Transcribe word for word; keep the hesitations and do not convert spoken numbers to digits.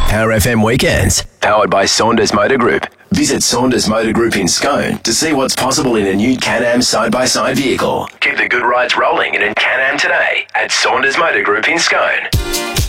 Power F M Weekends, powered by Saunders Motor Group. Visit Saunders Motor Group in Scone to see what's possible in a new Can-Am side-by-side vehicle. Keep the good rides rolling in a Can-Am today at Saunders Motor Group in Scone.